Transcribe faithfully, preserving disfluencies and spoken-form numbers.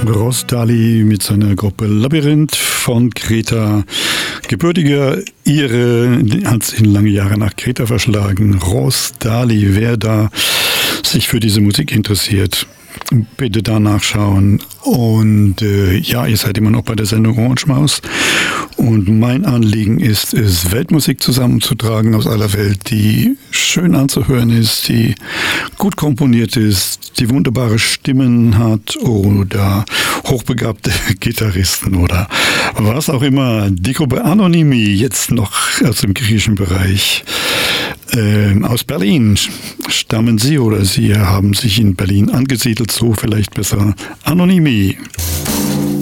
Ross Daly mit seiner Gruppe Labyrinth von Kreta. Gebürtiger Ire, hat sich lange Jahre nach Kreta verschlagen. Ross Daly, wer da sich für diese Musik interessiert, bitte da nachschauen. Und äh, ja, ihr seid immer noch bei der Sendung Orange Maus. Und mein Anliegen ist es, Weltmusik zusammenzutragen aus aller Welt, die schön anzuhören ist, die gut komponiert ist, die wunderbare Stimmen hat oder hochbegabte Gitarristen oder was auch immer. Die Gruppe Anonymi, jetzt noch aus dem griechischen Bereich. Ähm, aus Berlin stammen sie oder sie haben sich in Berlin angesiedelt, so vielleicht besser. Anonymi.